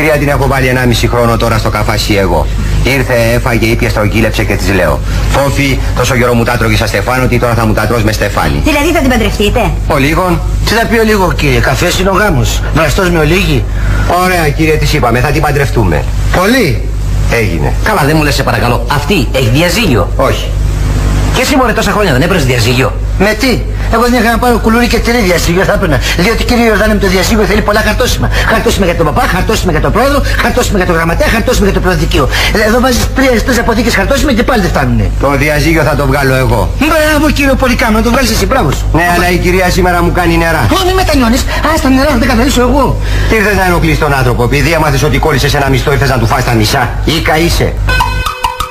κυρία την έχω βάλει 1,5 χρόνο τώρα στο καφάσι εγώ. Ήρθε, έφαγε, ήπια, στρογγύλεψε και της λέω: Φόφη, τόσο καιρό μου τα τρώγεις σαν Στεφάνο, ότι τώρα θα μου τα τρως με Στεφάνι. Δηλαδή θα την παντρευτείτε? Ο λίγον. Τι θα πει ο λίγο, κύριε? Καφές είναι ο γάμος. Βραστός με ολίγη. Ωραία, κύριε, της είπαμε, θα την παντρευτούμε. Πολύ. Έγινε. Καλά, δεν μου λες, σε παρακαλώ. Αυτή έχει διαζύγιο? Όχι. Και εσύ μωρέ τόσα χρόνια δεν έπαιρνες διαζύγιο? Με τι? Εγώ δεν είχα να πάρω κουλούρι και τυρί διαζύγιο, θα έπαιρνα. Διότι κύριε Ιορδάνη με το διαζύγιο θέλει πολλά χαρτόσημα. Χαρτόσημα για τον παπά, χαρτόσημα για τον πρόεδρο, χαρτόσημα για τον γραμματέα, χαρτόσημα για το προεδρικείο. Εδώ βάζεις 3-4 αποθήκες χαρτόσημα και πάλι δεν φτάνουνε. Το διαζύγιο θα το βγάλω εγώ. Μπράβο κύριε Πολυκάμο, να το βγάλεις εσύ, μπράβο σου. Ναι, αλλά η κυρία σήμερα μου κάνει νερά. Ω, μη μετανιώνεις. Ας τα νερά θα τα καθαρίσω εγώ. Τι ήρθες να ενοχλείς τον άνθρωπο, επειδή έμαθες ότι κόλλησες ένα μισθό ήρθες να του φας τα μισά. Ή καΐσαι.